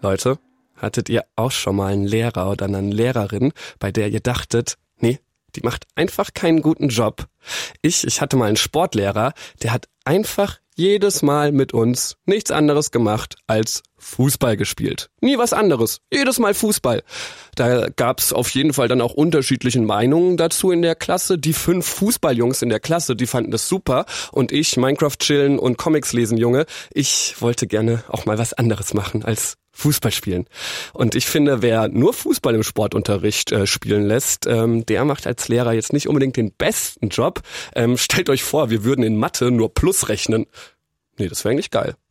Leute, hattet ihr auch schon mal einen Lehrer oder eine Lehrerin, bei der ihr dachtet, nee, die macht einfach keinen guten Job? Ich hatte mal einen Sportlehrer, der hat einfach jedes Mal mit uns nichts anderes gemacht als Fußball gespielt. Nie was anderes. Jedes Mal Fußball. Da gab's auf jeden Fall dann auch unterschiedliche Meinungen dazu in der Klasse. Die 5 Fußballjungs in der Klasse, die fanden das super. Und ich, Minecraft chillen und Comics lesen, Junge, ich wollte gerne auch mal was anderes machen als Fußball spielen. Und ich finde, wer nur Fußball im Sportunterricht spielen lässt, der macht als Lehrer jetzt nicht unbedingt den besten Job. Stellt euch vor, wir würden in Mathe nur Plus rechnen. Nee, das wäre eigentlich geil.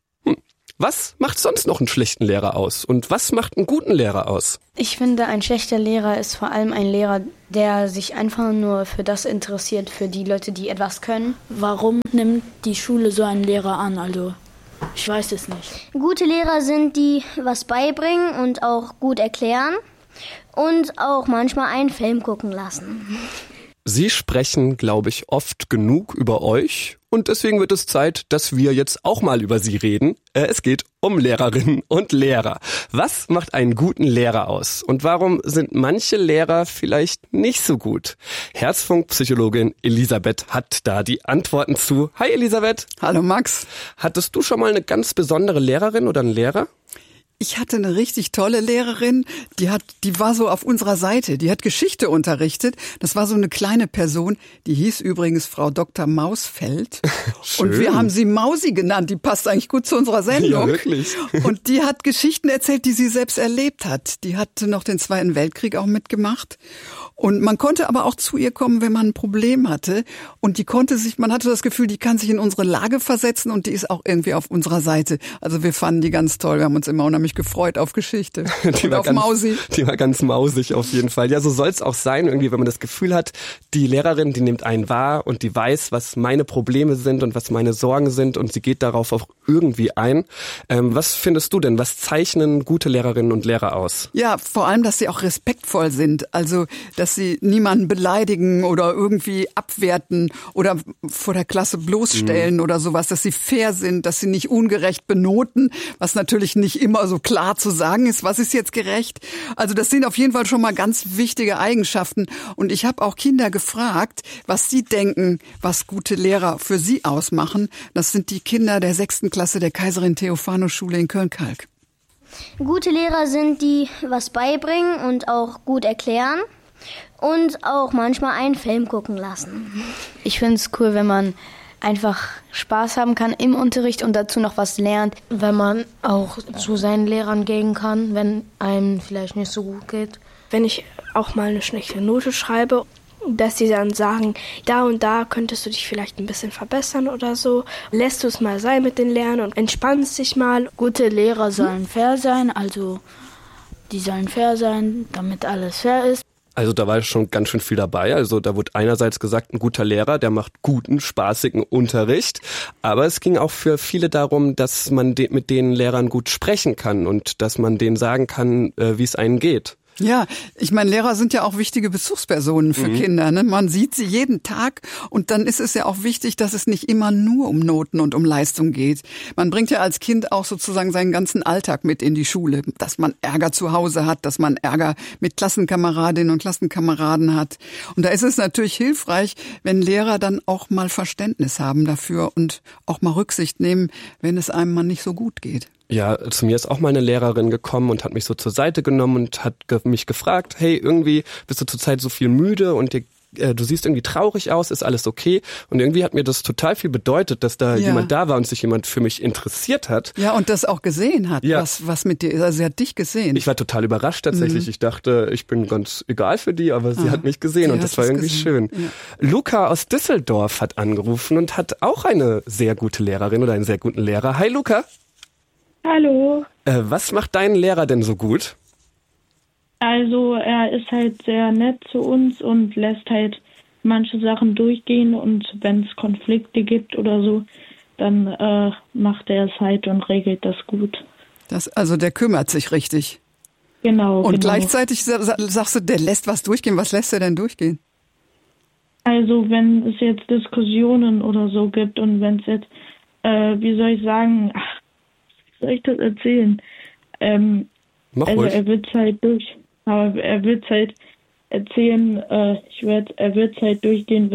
Was macht sonst noch einen schlechten Lehrer aus? Und was macht einen guten Lehrer aus? Ich finde, ein schlechter Lehrer ist vor allem ein Lehrer, der sich einfach nur für das interessiert, für die Leute, die etwas können. Warum nimmt die Schule so einen Lehrer an? Also, ich weiß es nicht. Gute Lehrer sind, die was beibringen und auch gut erklären und auch manchmal einen Film gucken lassen. Sie sprechen, glaube ich, oft genug über euch und deswegen wird es Zeit, dass wir jetzt auch mal über sie reden. Es geht um Lehrerinnen und Lehrer. Was macht einen guten Lehrer aus und warum sind manche Lehrer vielleicht nicht so gut? Herzfunkpsychologin Elisabeth hat da die Antworten zu. Hi Elisabeth. Hallo Max. Hattest du schon mal eine ganz besondere Lehrerin oder einen Lehrer? Ich hatte eine richtig tolle Lehrerin, die war so auf unserer Seite, die hat Geschichte unterrichtet. Das war so eine kleine Person, die hieß übrigens Frau Dr. Mausfeld. Und wir haben sie Mausi genannt, die passt eigentlich gut zu unserer Sendung. Ja, wirklich. Und die hat Geschichten erzählt, die sie selbst erlebt hat. Die hatte noch den Zweiten Weltkrieg auch mitgemacht. Und man konnte aber auch zu ihr kommen, wenn man ein Problem hatte. Und man hatte das Gefühl, die kann sich in unsere Lage versetzen und die ist auch irgendwie auf unserer Seite. Also wir fanden die ganz toll. Wir haben uns immer unheimlich gefreut auf Geschichte und auf Mausi. Die war ganz mausig auf jeden Fall. Ja, so soll es auch sein, irgendwie, wenn man das Gefühl hat, die Lehrerin, die nimmt einen wahr und die weiß, was meine Probleme sind und was meine Sorgen sind und sie geht darauf auch irgendwie ein. Was findest du denn? Was zeichnen gute Lehrerinnen und Lehrer aus? Ja, vor allem, dass sie auch respektvoll sind. Also, dass sie niemanden beleidigen oder irgendwie abwerten oder vor der Klasse bloßstellen oder sowas, dass sie fair sind, dass sie nicht ungerecht benoten, was natürlich nicht immer so klar zu sagen ist, was ist jetzt gerecht. Also das sind auf jeden Fall schon mal ganz wichtige Eigenschaften und ich habe auch Kinder gefragt, was sie denken, was gute Lehrer für sie ausmachen. Das sind die Kinder der 6. Klasse der Kaiserin-Theophano-Schule in Köln-Kalk. Gute Lehrer sind, die was beibringen und auch gut erklären. Und auch manchmal einen Film gucken lassen. Ich finde es cool, wenn man einfach Spaß haben kann im Unterricht und dazu noch was lernt. Wenn man auch zu seinen Lehrern gehen kann, wenn einem vielleicht nicht so gut geht. Wenn ich auch mal eine schlechte Note schreibe, dass sie dann sagen, da und da könntest du dich vielleicht ein bisschen verbessern oder so. Lässt du es mal sein mit den Lernen und entspannst dich mal. Gute Lehrer sollen fair sein, also die sollen fair sein, damit alles fair ist. Also da war schon ganz schön viel dabei. Also da wurde einerseits gesagt, ein guter Lehrer, der macht guten, spaßigen Unterricht. Aber es ging auch für viele darum, dass man mit den Lehrern gut sprechen kann und dass man denen sagen kann, wie es einem geht. Ja, ich meine, Lehrer sind ja auch wichtige Bezugspersonen für Kinder, ne? Man sieht sie jeden Tag und dann ist es ja auch wichtig, dass es nicht immer nur um Noten und um Leistung geht. Man bringt ja als Kind auch sozusagen seinen ganzen Alltag mit in die Schule, dass man Ärger zu Hause hat, dass man Ärger mit Klassenkameradinnen und Klassenkameraden hat. Und da ist es natürlich hilfreich, wenn Lehrer dann auch mal Verständnis haben dafür und auch mal Rücksicht nehmen, wenn es einem mal nicht so gut geht. Ja, zu mir ist auch mal eine Lehrerin gekommen und hat mich so zur Seite genommen und hat mich gefragt, hey, irgendwie bist du zurzeit so viel müde und du siehst irgendwie traurig aus, ist alles okay? Und irgendwie hat mir das total viel bedeutet, dass da jemand da war und sich jemand für mich interessiert hat. Ja, und das auch gesehen hat, was mit dir ist. Also sie hat dich gesehen. Ich war total überrascht tatsächlich. Ich dachte, ich bin ganz egal für die, aber sie hat mich gesehen und das war irgendwie schön. Ja. Luca aus Düsseldorf hat angerufen und hat auch eine sehr gute Lehrerin oder einen sehr guten Lehrer. Hi Luca. Hallo. Was macht deinen Lehrer denn so gut? Also er ist halt sehr nett zu uns und lässt halt manche Sachen durchgehen und wenn es Konflikte gibt oder so, dann macht er es halt und regelt das gut. Also der kümmert sich richtig. Genau. Und gleichzeitig sagst du, der lässt was durchgehen. Was lässt er denn durchgehen? Also wenn es jetzt Diskussionen oder so gibt und wenn es jetzt, wie soll ich sagen, wie soll ich das erzählen? Mach Also ruhig. er wird es halt erzählen, er wird es halt durchgehen,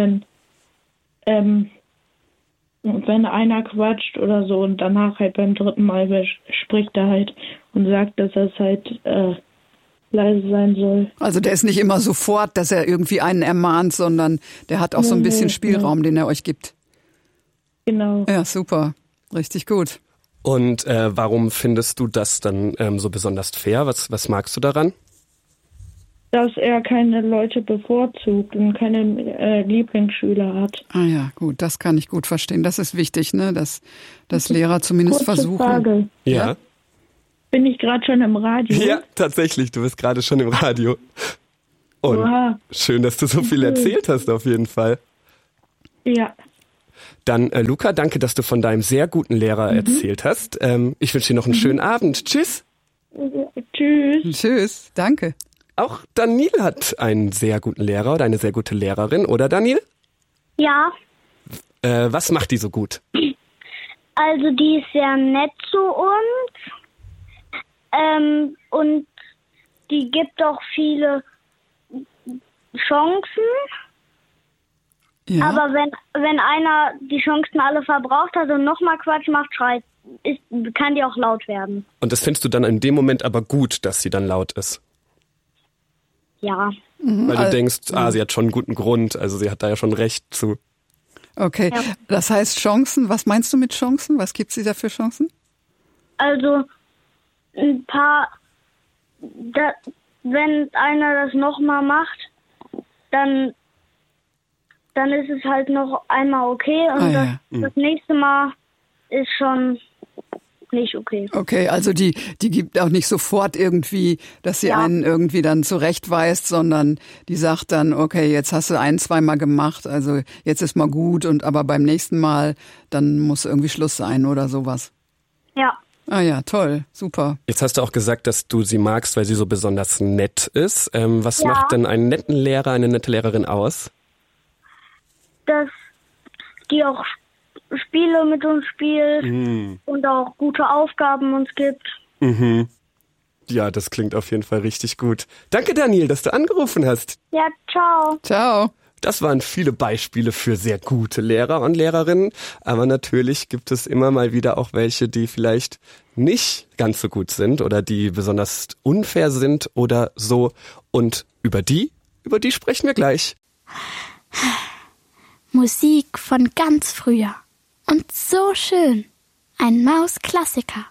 wenn einer quatscht oder so und danach halt beim 3. Mal spricht er halt und sagt, dass er es halt leise sein soll. Also der ist nicht immer sofort, dass er irgendwie einen ermahnt, sondern der hat auch so ein bisschen Spielraum, den er euch gibt. Genau. Ja, super. Richtig gut. Und warum findest du das dann so besonders fair? Was magst du daran? Dass er keine Leute bevorzugt und keine Lieblingsschüler hat. Ah ja, gut, das kann ich gut verstehen. Das ist wichtig, ne, dass Lehrer zumindest Kurze versuchen. Frage. Ja. Bin ich gerade schon im Radio? Ja, tatsächlich. Du bist gerade schon im Radio. Und Oha. schön, dass du so viel erzählt hast, auf jeden Fall. Ja. Dann, Luca, danke, dass du von deinem sehr guten Lehrer erzählt hast. Ich wünsche dir noch einen schönen Abend. Tschüss. Tschüss. Tschüss, danke. Auch Daniel hat einen sehr guten Lehrer oder eine sehr gute Lehrerin, oder Daniel? Ja, Was macht die so gut? also die ist sehr nett zu uns. Und die gibt auch viele Chancen. Ja. Aber wenn einer die Chancen alle verbraucht hat und nochmal Quatsch macht, kann die auch laut werden. Und das findest du dann in dem Moment aber gut, dass sie dann laut ist? Ja. Weil du denkst, sie hat schon einen guten Grund, also sie hat da ja schon Recht zu. Okay, das heißt Chancen, was meinst du mit Chancen? Was gibt sie da für Chancen? Also ein paar, wenn einer das nochmal macht, dann ist es halt noch einmal okay und das nächste Mal ist schon nicht okay. Okay, also die gibt auch nicht sofort irgendwie, dass sie einen irgendwie dann zurechtweist, sondern die sagt dann, okay, jetzt hast du 1-2 Mal gemacht, also jetzt ist mal gut aber beim nächsten Mal, dann muss irgendwie Schluss sein oder sowas. Ja. Ah ja, toll, super. Jetzt hast du auch gesagt, dass du sie magst, weil sie so besonders nett ist. Was macht denn einen netten Lehrer, eine nette Lehrerin aus? Dass die auch Spiele mit uns spielt und auch gute Aufgaben uns gibt. Mhm. Ja, das klingt auf jeden Fall richtig gut. Danke, Daniel, dass du angerufen hast. Ja, ciao. Ciao. Das waren viele Beispiele für sehr gute Lehrer und Lehrerinnen, aber natürlich gibt es immer mal wieder auch welche, die vielleicht nicht ganz so gut sind oder die besonders unfair sind oder so. Und über die sprechen wir gleich. Musik von ganz früher. Und so schön. Ein Maus-Klassiker.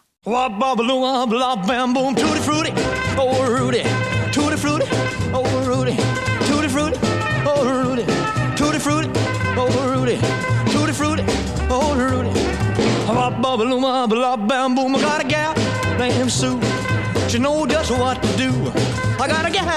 Tutti frutti, oh Rudy, tutti frutti, oh Rudy, tutti frutti, oh Rudy, tutti frutti, oh Rudy, tutti frutti, oh Rudy. Bubbaluma, blah, bam, boom. I got a gal named Sue. She knows just what to do. I got a gal.